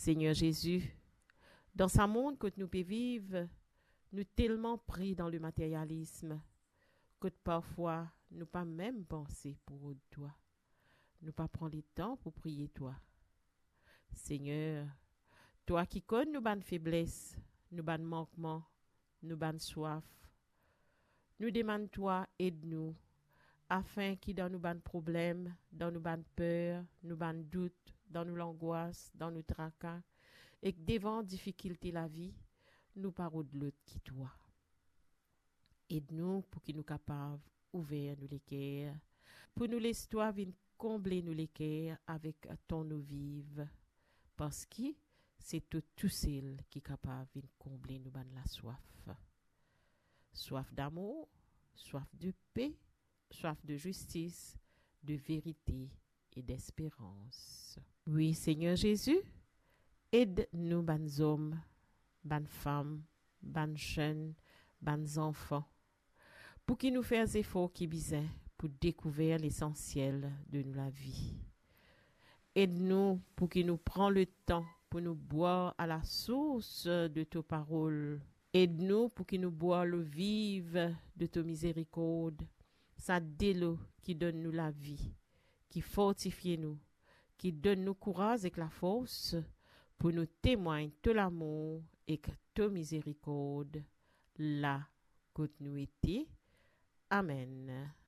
Seigneur Jésus, dans ce monde que nous pouvons vivre, nous tellement pris dans le matérialisme que parfois nous pas même penser pour toi. Nous pas prendre le temps pour prier toi. Seigneur, toi qui connais nos bonnes faiblesses, nos bonnes manquements, nos bonnes soif, nous demandons toi, aide-nous, afin que dans nos bonnes problèmes, dans nos bonnes peurs, nos bonnes doutes, dans nos angoisses, dans nos tracas, et que devant difficulté la vie, nous parlons de l'autre qui toi. Aide-nous pour qu'il nous capables ouvrir nous les cœurs, pour nous laisser toi venir combler nous les cœurs avec ton eau vive, parce que c'est tout seul qui est capable de combler nous la soif. Soif d'amour, soif de paix, soif de justice, de vérité et d'espérance. Oui, Seigneur Jésus, aide-nous, bonnes hommes, bonnes femmes, bonnes jeunes, bonnes enfants, pour qu'ils nous fassent efforts qui besoin pour découvrir l'essentiel de la vie. Aide-nous pour qu'ils nous prennent le temps pour nous boire à la source de tes paroles. Aide-nous pour qu'ils nous boivent l'eau vive de ta miséricorde, ça l'eau qui donne nous la vie, qui fortifie nous, qui donne nous courage et la force pour nous témoigner de l'amour et de ta miséricorde, là que nous étions. Amen.